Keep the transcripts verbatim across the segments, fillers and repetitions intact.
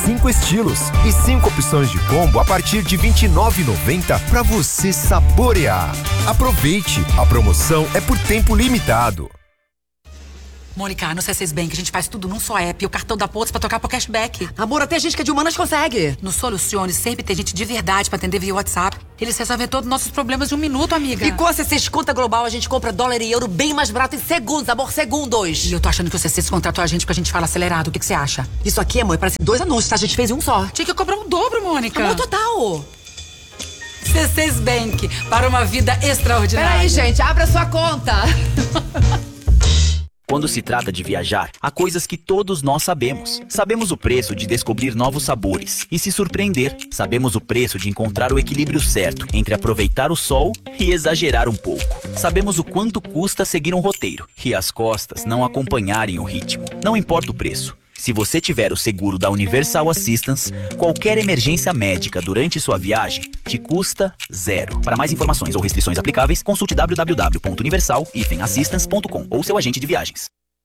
cinco estilos e cinco opções de combo a partir de vinte e nove reais e noventa centavos para você saborear. Aproveite, a promoção é por tempo limitado. Mônica, no C seis Bank a gente faz tudo num só app e o cartão da Pontos pra trocar pro cashback. Amor, até gente que é de humanas consegue. No Solucione sempre tem gente de verdade pra atender via WhatsApp. Eles resolvem todos os nossos problemas em um minuto, amiga. E com a C seis Conta Global a gente compra dólar e euro bem mais barato em segundos, amor, segundos. E eu tô achando que o C seis contratou a gente porque a gente fala acelerado. O que que você acha? Isso aqui, amor, parece dois anúncios, tá? A gente fez um só. Tinha que cobrar o dobro, Mônica. Amor, total. C seis Bank, para uma vida extraordinária. Peraí, gente, abre a sua conta. Quando se trata de viajar, há coisas que todos nós sabemos. Sabemos o preço de descobrir novos sabores e se surpreender. Sabemos o preço de encontrar o equilíbrio certo entre aproveitar o sol e exagerar um pouco. Sabemos o quanto custa seguir um roteiro e as costas não acompanharem o ritmo. Não importa o preço. Se você tiver o seguro da Universal Assistance, qualquer emergência médica durante sua viagem te custa zero. Para mais informações ou restrições aplicáveis, consulte w w w ponto universal dash assistance ponto com ou seu agente de viagens.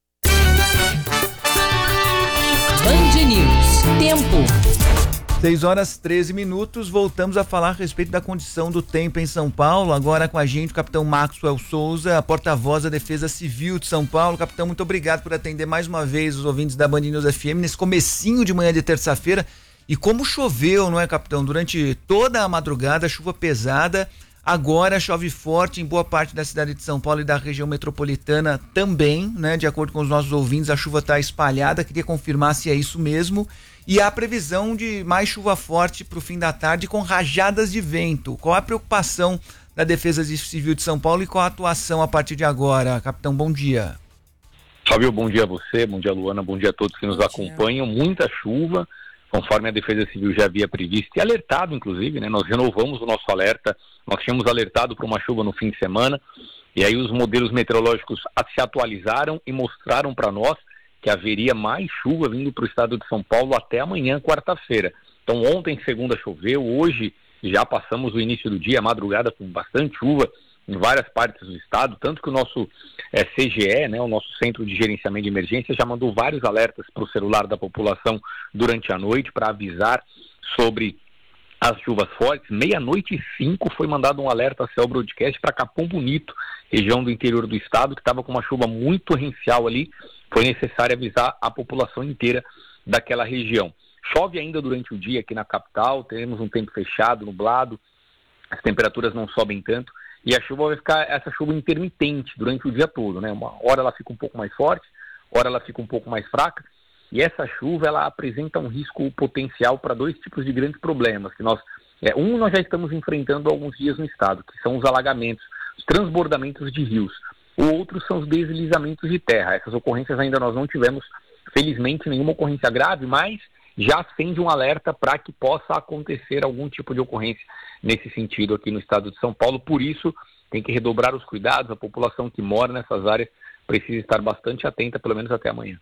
Band News. Tempo. seis horas e treze minutos, voltamos a falar a respeito da condição do tempo em São Paulo. Agora com a gente o capitão Maxwell Souza, a porta-voz da Defesa Civil de São Paulo. Capitão, muito obrigado por atender mais uma vez os ouvintes da Band News F M nesse comecinho de manhã de terça-feira. E como choveu, não é, capitão? Durante toda a madrugada, chuva pesada. Agora chove forte em boa parte da cidade de São Paulo e da região metropolitana também, né? De acordo com os nossos ouvintes, a chuva está espalhada. Queria confirmar se é isso mesmo. E há previsão de mais chuva forte para o fim da tarde com rajadas de vento. Qual a preocupação da Defesa Civil de São Paulo e qual a atuação a partir de agora? Capitão, bom dia. Fábio, bom dia a você, bom dia Luana, bom dia a todos que nos acompanham. Muita chuva, conforme a Defesa Civil já havia previsto e alertado, inclusive, né? Nós renovamos o nosso alerta, nós tínhamos alertado para uma chuva no fim de semana e aí os modelos meteorológicos se atualizaram e mostraram para nós que haveria mais chuva vindo para o estado de São Paulo até amanhã, quarta-feira. Então ontem, segunda, choveu, hoje já passamos o início do dia, a madrugada com bastante chuva em várias partes do estado, tanto que o nosso é, C G E, né, o nosso Centro de Gerenciamento de Emergência, já mandou vários alertas para o celular da população durante a noite para avisar sobre as chuvas fortes. Meia-noite e cinco foi mandado um alerta a Cell Broadcast para Capão Bonito, região do interior do estado, que estava com uma chuva muito torrencial ali. Foi necessário avisar a população inteira daquela região. Chove ainda durante o dia aqui na capital, teremos um tempo fechado, nublado, as temperaturas não sobem tanto, e a chuva vai ficar, essa chuva intermitente durante o dia todo, né? Uma hora ela fica um pouco mais forte, hora ela fica um pouco mais fraca, e essa chuva ela apresenta um risco potencial para dois tipos de grandes problemas, que nós, é, um nós já estamos enfrentando há alguns dias no estado, que são os alagamentos, os transbordamentos de rios. O outro são os deslizamentos de terra. Essas ocorrências ainda nós não tivemos, felizmente, nenhuma ocorrência grave, mas já acende um alerta para que possa acontecer algum tipo de ocorrência nesse sentido aqui no estado de São Paulo. Por isso, tem que redobrar os cuidados. A população que mora nessas áreas precisa estar bastante atenta, pelo menos até amanhã.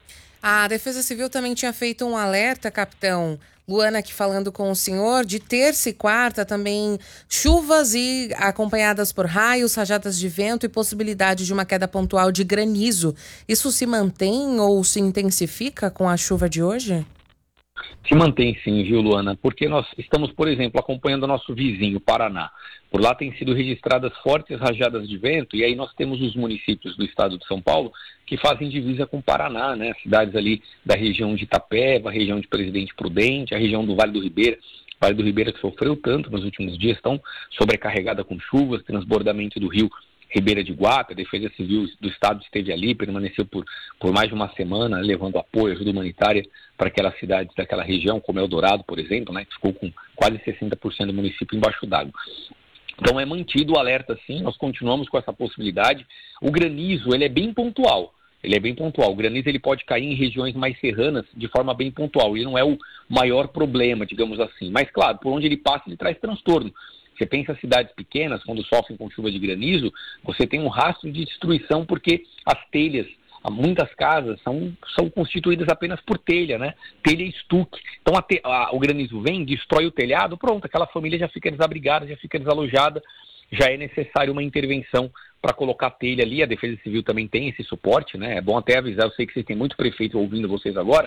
A Defesa Civil também tinha feito um alerta, capitão. Luana aqui falando com o senhor, de terça e quarta também chuvas e acompanhadas por raios, rajadas de vento e possibilidade de uma queda pontual de granizo. Isso se mantém ou se intensifica com a chuva de hoje? Se mantém sim, viu, Luana? Porque nós estamos, por exemplo, acompanhando o nosso vizinho, Paraná. Por lá têm sido registradas fortes rajadas de vento e aí nós temos os municípios do estado de São Paulo que fazem divisa com o Paraná, né? Cidades ali da região de Itapeva, a região de Presidente Prudente, a região do Vale do Ribeira. O Vale do Ribeira que sofreu tanto nos últimos dias, estão sobrecarregada com chuvas, transbordamento do rio Ribeira de Guaca. A Defesa Civil do estado esteve ali, permaneceu por, por mais de uma semana, levando apoio, ajuda humanitária para aquelas cidades daquela região, como Eldorado, por exemplo, né, que ficou com quase sessenta por cento do município embaixo d'água. Então é mantido o alerta sim, nós continuamos com essa possibilidade. O granizo, ele é bem pontual, ele é bem pontual. O granizo ele pode cair em regiões mais serranas de forma bem pontual, ele não é o maior problema, digamos assim. Mas claro, por onde ele passa, ele traz transtorno. Você pensa em cidades pequenas, quando sofrem com chuva de granizo, você tem um rastro de destruição porque as telhas, muitas casas são, são constituídas apenas por telha, né? Telha e estuque. Então a te, a, o granizo vem, destrói o telhado, pronto, aquela família já fica desabrigada, já fica desalojada, já é necessário uma intervenção para colocar telha ali. A Defesa Civil também tem esse suporte, né? É bom até avisar, eu sei que vocês têm muito prefeito ouvindo vocês agora,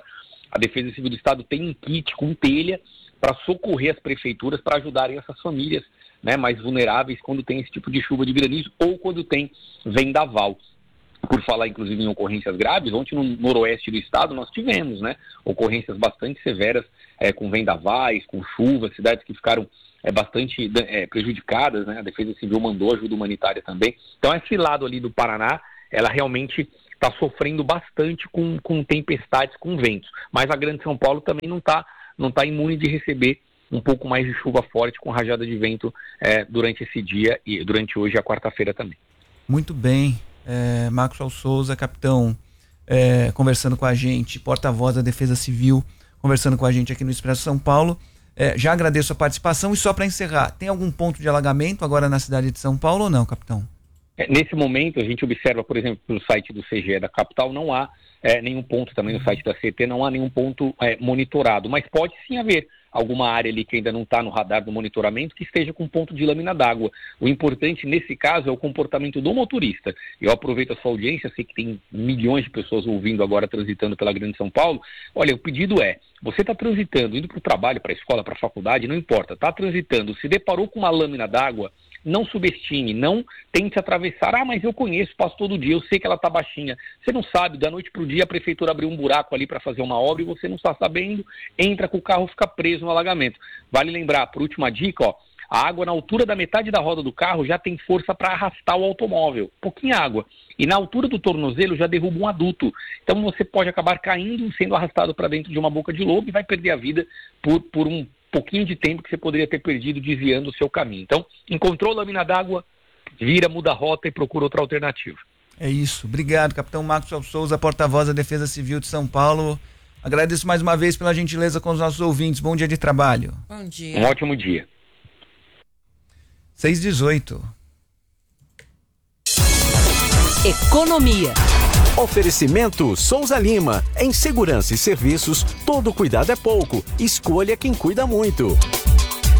a Defesa Civil do Estado tem um kit com telha para socorrer as prefeituras, para ajudarem essas famílias, né, mais vulneráveis quando tem esse tipo de chuva de granizo ou quando tem vendaval. Por falar, inclusive, em ocorrências graves, ontem no noroeste do estado nós tivemos, né, ocorrências bastante severas, é, com vendavais, com chuvas, cidades que ficaram é, bastante é, prejudicadas, né, a Defesa Civil mandou ajuda humanitária também. Então, esse lado ali do Paraná, ela realmente está sofrendo bastante com, com tempestades, com ventos. Mas a Grande São Paulo também não está não tá imune de receber um pouco mais de chuva forte com rajada de vento é, durante esse dia e durante hoje e a quarta-feira também. Muito bem. É, Maxwell Souza, capitão, é, conversando com a gente, porta-voz da Defesa Civil, conversando com a gente aqui no Expresso São Paulo. É, já agradeço a participação e só para encerrar, tem algum ponto de alagamento agora na cidade de São Paulo ou não, capitão? É, nesse momento, a gente observa, por exemplo, pelo site do C G E da capital, não há é, nenhum ponto, também no site da C T, não há nenhum ponto é, monitorado, mas pode sim haver alguma área ali que ainda não está no radar do monitoramento que esteja com ponto de lâmina d'água. O importante nesse caso é o comportamento do motorista. Eu aproveito a sua audiência, sei que tem milhões de pessoas ouvindo agora, transitando pela Grande São Paulo. Olha, o pedido é, você está transitando, indo para o trabalho, para a escola, para a faculdade, não importa, está transitando, se deparou com uma lâmina d'água, não subestime, não tente atravessar. Ah, mas eu conheço, passo todo dia, eu sei que ela está baixinha. Você não sabe, da noite para o dia a prefeitura abriu um buraco ali para fazer uma obra e você não está sabendo, entra com o carro, fica preso no alagamento. Vale lembrar, por última dica, ó, a água na altura da metade da roda do carro já tem força para arrastar o automóvel, pouquinha água. E na altura do tornozelo já derruba um adulto. Então você pode acabar caindo, sendo arrastado para dentro de uma boca de lobo e vai perder a vida por, por um pouquinho de tempo que você poderia ter perdido desviando o seu caminho. Então, encontrou lâmina d'água, vira, muda a rota e procura outra alternativa. É isso. Obrigado, capitão Maxwell Souza, porta-voz da Defesa Civil de São Paulo. Agradeço mais uma vez pela gentileza com os nossos ouvintes. Bom dia de trabalho. Bom dia. Um ótimo dia. seis e dezoito. Economia. Oferecimento Souza Lima. Em segurança e serviços, todo cuidado é pouco. Escolha quem cuida muito.